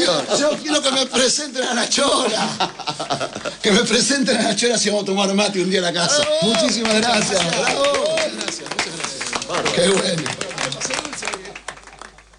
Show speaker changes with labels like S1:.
S1: señor.
S2: Yo quiero que me presenten a la Chora. Que me presenten a la Chora si vamos a tomar mate un día a la casa. Muchísimas gracias. Bravo. Muchas gracias. Qué bueno.